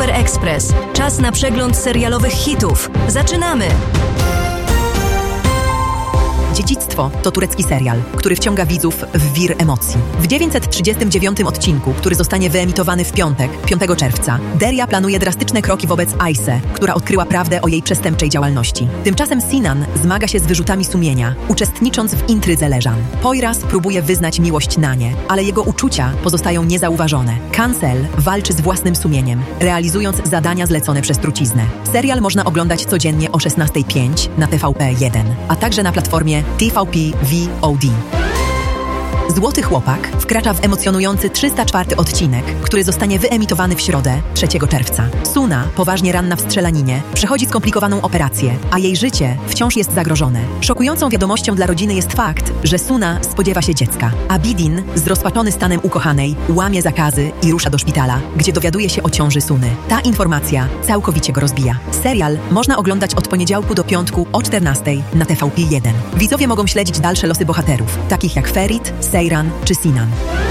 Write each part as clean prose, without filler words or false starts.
Super Express. Czas na przegląd serialowych hitów. Zaczynamy! Dziedzictwo to turecki serial, który wciąga widzów w wir emocji. W 939 odcinku, który zostanie wyemitowany w piątek, 5 czerwca, Derya planuje drastyczne kroki wobec Ayse, która odkryła prawdę o jej przestępczej działalności. Tymczasem Sinan zmaga się z wyrzutami sumienia, uczestnicząc w intrydze Leżan. Poyraz próbuje wyznać miłość Nanie, ale jego uczucia pozostają niezauważone. Cancel walczy z własnym sumieniem, realizując zadania zlecone przez truciznę. Serial można oglądać codziennie o 16:05 na TVP1, a także na platformie TVP VOD. Złoty Chłopak wkracza w emocjonujący 304 odcinek, który zostanie wyemitowany w środę, 3 czerwca. Suna, poważnie ranna w strzelaninie, przechodzi skomplikowaną operację, a jej życie wciąż jest zagrożone. Szokującą wiadomością dla rodziny jest fakt, że Suna spodziewa się dziecka. Abidin, zrozpaczony stanem ukochanej, łamie zakazy i rusza do szpitala, gdzie dowiaduje się o ciąży Suny. Ta informacja całkowicie go rozbija. Serial można oglądać od poniedziałku do piątku o 14:00 na TVP1. Widzowie mogą śledzić dalsze losy bohaterów, takich jak Ferit, Seyran czy Sinan.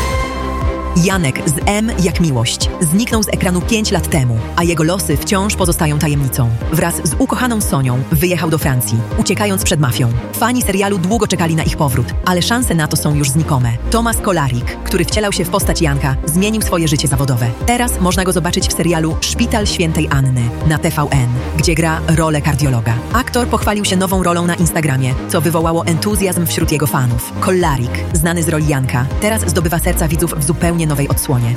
Janek z M jak miłość zniknął z ekranu 5 lat temu, a jego losy wciąż pozostają tajemnicą. Wraz z ukochaną Sonią wyjechał do Francji, uciekając przed mafią. Fani serialu długo czekali na ich powrót, ale szanse na to są już znikome. Tomasz Kolarik, który wcielał się w postać Janka, zmienił swoje życie zawodowe. Teraz można go zobaczyć w serialu Szpital Świętej Anny na TVN, gdzie gra rolę kardiologa. Aktor pochwalił się nową rolą na Instagramie, co wywołało entuzjazm wśród jego fanów. Kolarik, znany z roli Janka, teraz zdobywa serca widzów w zupełnie nowej odsłonie.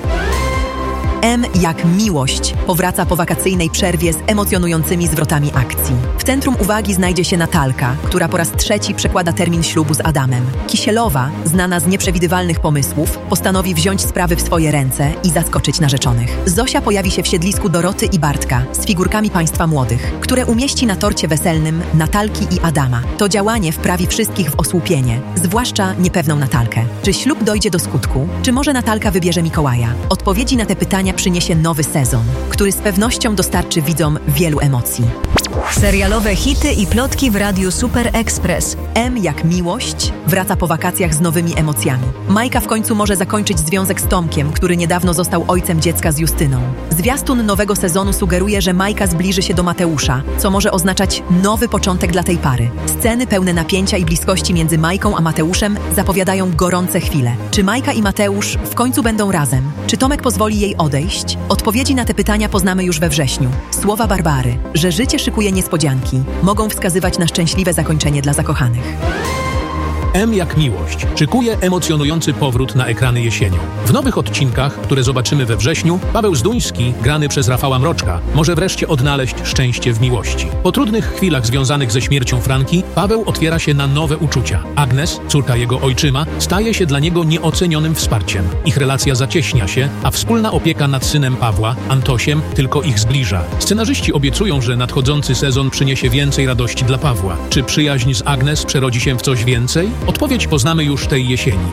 M jak miłość powraca po wakacyjnej przerwie z emocjonującymi zwrotami akcji. W centrum uwagi znajdzie się Natalka, która po raz 3 przekłada termin ślubu z Adamem. Kisielowa, znana z nieprzewidywalnych pomysłów, postanowi wziąć sprawy w swoje ręce i zaskoczyć narzeczonych. Zosia pojawi się w siedlisku Doroty i Bartka z figurkami państwa młodych, które umieści na torcie weselnym Natalki i Adama. To działanie wprawi wszystkich w osłupienie, zwłaszcza niepewną Natalkę. Czy ślub dojdzie do skutku? Czy może Natalka wybierze Mikołaja? Odpowiedzi na te pytania przyniesie nowy sezon, który z pewnością dostarczy widzom wielu emocji. Serialowe hity i plotki w Radiu Super Express. M jak miłość wraca po wakacjach z nowymi emocjami. Majka w końcu może zakończyć związek z Tomkiem, który niedawno został ojcem dziecka z Justyną. Zwiastun nowego sezonu sugeruje, że Majka zbliży się do Mateusza, co może oznaczać nowy początek dla tej pary. Sceny pełne napięcia i bliskości między Majką a Mateuszem zapowiadają gorące chwile. Czy Majka i Mateusz w końcu będą razem? Czy Tomek pozwoli jej odejść? Odpowiedzi na te pytania poznamy już we wrześniu. Słowa Barbary, że życie szykuje niespodzianki, mogą wskazywać na szczęśliwe zakończenie dla zakochanych. M jak miłość szykuje emocjonujący powrót na ekrany jesienią. W nowych odcinkach, które zobaczymy we wrześniu, Paweł Zduński, grany przez Rafała Mroczka, może wreszcie odnaleźć szczęście w miłości. Po trudnych chwilach związanych ze śmiercią Franki, Paweł otwiera się na nowe uczucia. Agnes, córka jego ojczyma, staje się dla niego nieocenionym wsparciem. Ich relacja zacieśnia się, a wspólna opieka nad synem Pawła, Antosiem, tylko ich zbliża. Scenarzyści obiecują, że nadchodzący sezon przyniesie więcej radości dla Pawła. Czy przyjaźń z Agnes przerodzi się w coś więcej? Odpowiedź poznamy już tej jesieni.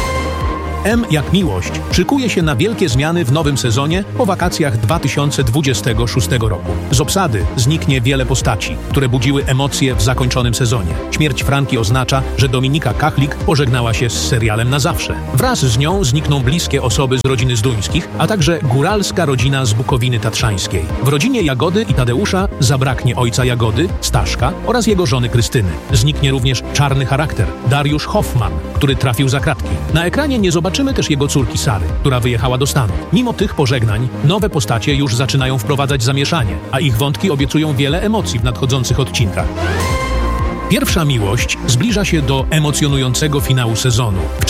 M jak miłość szykuje się na wielkie zmiany w nowym sezonie po wakacjach 2026 roku. Z obsady zniknie wiele postaci, które budziły emocje w zakończonym sezonie. Śmierć Franki oznacza, że Dominika Kachlik pożegnała się z serialem na zawsze. Wraz z nią znikną bliskie osoby z rodziny Zduńskich, a także góralska rodzina z Bukowiny Tatrzańskiej. W rodzinie Jagody i Tadeusza zabraknie ojca Jagody, Staszka, oraz jego żony Krystyny. Zniknie również czarny charakter, Dariusz Hoffman, który trafił za kratki. Na ekranie nie zobaczymy też jego córki Sary, która wyjechała do Stanów. Mimo tych pożegnań, nowe postacie już zaczynają wprowadzać zamieszanie, a ich wątki obiecują wiele emocji w nadchodzących odcinkach. Pierwsza miłość zbliża się do emocjonującego finału sezonu. W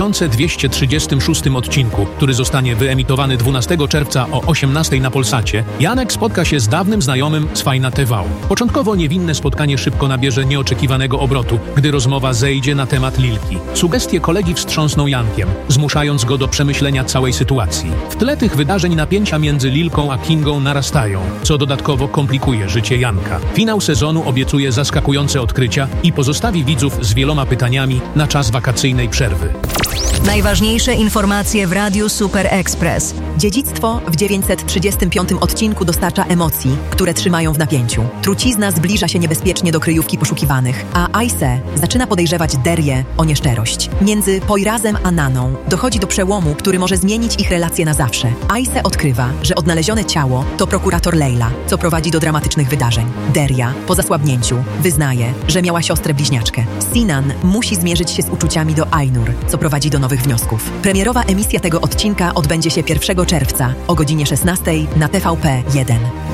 4236 odcinku, który zostanie wyemitowany 12 czerwca o 18:00 na Polsacie, Janek spotka się z dawnym znajomym z Fajna TV. Początkowo niewinne spotkanie szybko nabierze nieoczekiwanego obrotu, gdy rozmowa zejdzie na temat Lilki. Sugestie kolegi wstrząsną Jankiem, zmuszając go do przemyślenia całej sytuacji. W tle tych wydarzeń napięcia między Lilką a Kingą narastają, co dodatkowo komplikuje życie Janka. Finał sezonu obiecuje zaskakujące odkrycie odkrycia i pozostawi widzów z wieloma pytaniami na czas wakacyjnej przerwy. Najważniejsze informacje w Radiu Super Express. Dziedzictwo w 935 odcinku dostarcza emocji, które trzymają w napięciu. Trucizna zbliża się niebezpiecznie do kryjówki poszukiwanych, a Aisę zaczyna podejrzewać Derię o nieszczerość. Między Poirazem a Naną dochodzi do przełomu, który może zmienić ich relacje na zawsze. Aisę odkrywa, że odnalezione ciało to prokurator Leila, co prowadzi do dramatycznych wydarzeń. Deria, po zasłabnięciu, wyznaje, że miała siostrę bliźniaczkę. Sinan musi zmierzyć się z uczuciami do Ainur, co prowadzi do nowych wniosków. Premierowa emisja tego odcinka odbędzie się 1 czerwca o godzinie 16 na TVP1.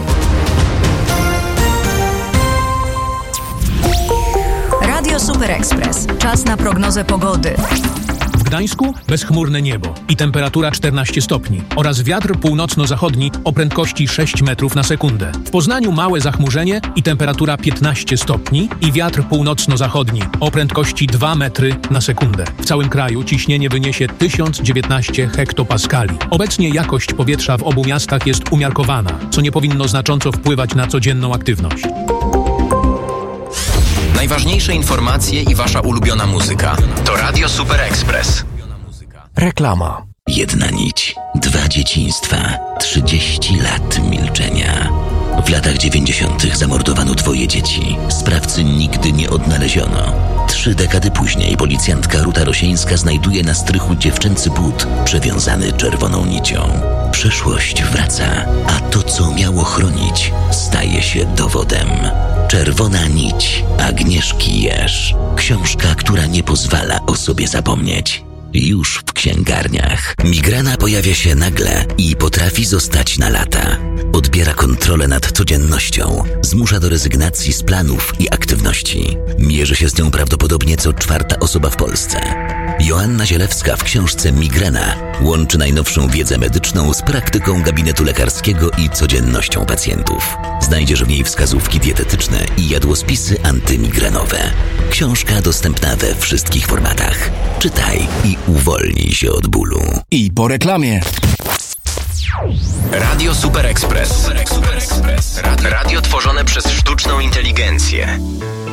Radio Super Express. Czas na prognozę pogody. W Gdańsku bezchmurne niebo i temperatura 14 stopni oraz wiatr północno-zachodni o prędkości 6 metrów na sekundę. W Poznaniu małe zachmurzenie i temperatura 15 stopni i wiatr północno-zachodni o prędkości 2 metry na sekundę. W całym kraju ciśnienie wyniesie 1019 hektopaskali. Obecnie jakość powietrza w obu miastach jest umiarkowana, co nie powinno znacząco wpływać na codzienną aktywność. Najważniejsze informacje i wasza ulubiona muzyka to Radio Super Express. Reklama. Jedna nić, 2 dzieciństwa, 30 lat milczenia. W latach 90. zamordowano 2 dzieci. Sprawcy nigdy nie odnaleziono. 3 dekady później policjantka Ruta Rosieńska znajduje na strychu dziewczęcy but przewiązany czerwoną nicią. Przeszłość wraca, a to, co miało chronić, staje się dowodem. Czerwona nić Agnieszki Jerz. Książka, która nie pozwala o sobie zapomnieć. Już w księgarniach. Migrena pojawia się nagle i potrafi zostać na lata. Odbiera kontrolę nad codziennością, zmusza do rezygnacji z planów i aktywności. Mierzy się z nią prawdopodobnie co 4. osoba w Polsce. Joanna Zielewska w książce Migrena łączy najnowszą wiedzę medyczną z praktyką gabinetu lekarskiego i codziennością pacjentów. Znajdziesz w niej wskazówki dietetyczne i jadłospisy antymigrenowe. Książka dostępna we wszystkich formatach. Czytaj i uwolnij się od bólu. I po reklamie. Radio Super Express. Radio tworzone przez sztuczną inteligencję.